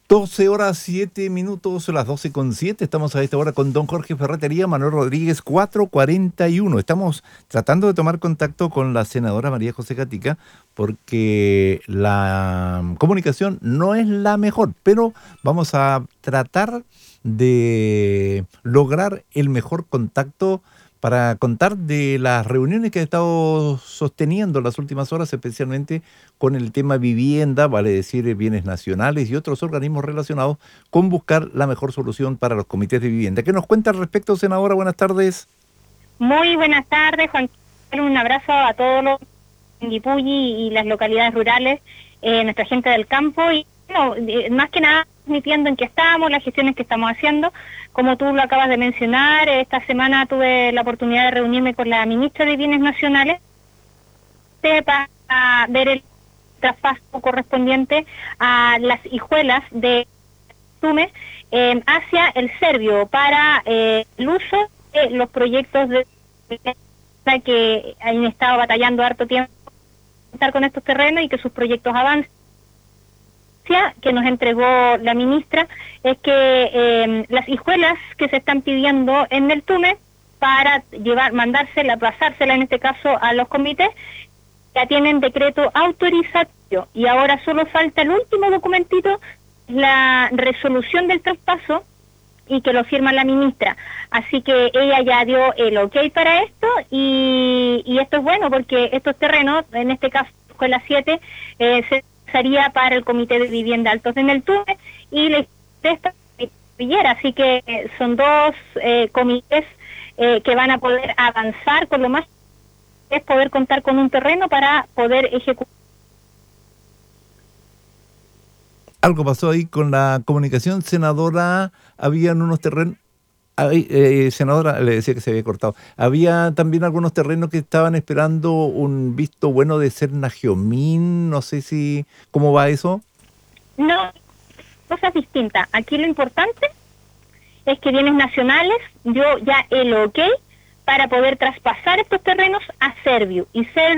12 horas 7 minutos, las 12:07. Estamos a esta hora con don Jorge Ferretería, Manuel Rodríguez, 441. Estamos tratando de tomar contacto con la senadora María José Gatica porque la comunicación no es la mejor, pero vamos a tratar de lograr el mejor contacto para contar de las reuniones que ha estado sosteniendo las últimas horas, especialmente con el tema vivienda, vale decir bienes nacionales y otros organismos relacionados, con buscar la mejor solución para los comités de vivienda. ¿Qué nos cuenta al respecto, senadora? Buenas tardes. Muy buenas tardes, Juan. Un abrazo a todos los en Guipulli y las localidades rurales, nuestra gente del campo y bueno, más que nada transmitiendo en qué estamos, las gestiones que estamos haciendo. Como tú lo acabas de mencionar, esta semana tuve la oportunidad de reunirme con la ministra de Bienes Nacionales para ver el traspaso correspondiente a las hijuelas de Tumes hacia el Servio para el uso de los proyectos de que han estado batallando harto tiempo estar con estos terrenos y que sus proyectos avancen. Que nos entregó la ministra es que las hijuelas que se están pidiendo en el Tume para pasársela en este caso a los comités, ya tienen decreto autorizatorio y ahora solo falta el último documentito, la resolución del traspaso y que lo firma la ministra. Así que ella ya dio el ok para esto y esto es bueno porque estos terrenos, en este caso Escuela 7, se pasaría para el Comité de Vivienda Altos en el Tume y la Villera. Así que son dos comités que van a poder avanzar con lo más es poder contar con un terreno para poder ejecutar. Algo pasó ahí con la comunicación, senadora. Habían unos terrenos. Senadora, le decía que se había cortado. Había también algunos terrenos que estaban esperando un visto bueno de Sernagiomín. No sé si... ¿Cómo va eso? No, cosas distintas. Aquí lo importante es que Bienes Nacionales dio ya el ok para poder traspasar estos terrenos a Servio. Y Servio